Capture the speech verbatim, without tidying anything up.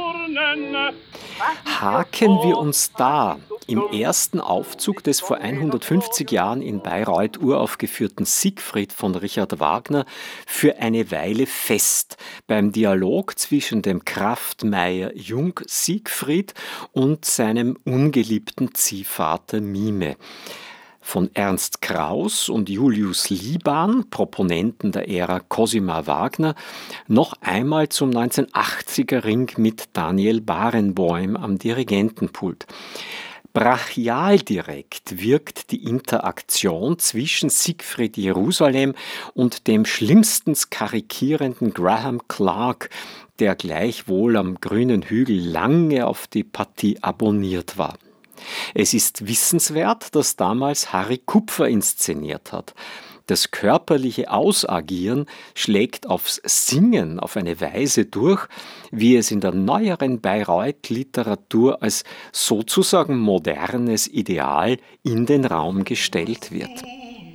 Haken wir uns da im ersten Aufzug des vor hundertfünfzig Jahren in Bayreuth uraufgeführten Siegfried von Richard Wagner für eine Weile fest beim Dialog zwischen dem Kraftmeier-Jung Siegfried und seinem ungeliebten Ziehvater Mime. Von Ernst Kraus und Julius Lieban, Proponenten der Ära Cosima Wagner, noch einmal zum neunzehnhundertachtziger-Ring mit Daniel Barenboim am Dirigentenpult. Brachial direkt wirkt die Interaktion zwischen Siegfried Jerusalem und dem schlimmstens karikierenden Graham Clark, der gleichwohl am grünen Hügel lange auf die Partie abonniert war. Es ist wissenswert, dass damals Harry Kupfer inszeniert hat. Das körperliche Ausagieren schlägt aufs Singen auf eine Weise durch, wie es in der neueren Bayreuth-Literatur als sozusagen modernes Ideal in den Raum gestellt wird.